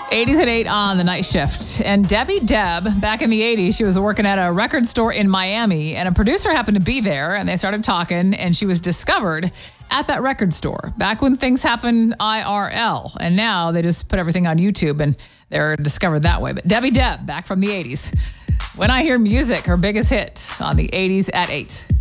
80s at 8 on the night shift. And Debbie Deb, back in the 80s, she was working at a record store in Miami, and a producer happened to be there, and they started talking, and she was discovered at that record store back when things happened IRL. And now they just put everything on YouTube, and they're discovered that way. But Debbie Deb, back from the 80s. When I Hear Music, her biggest hit on the 80s at 8.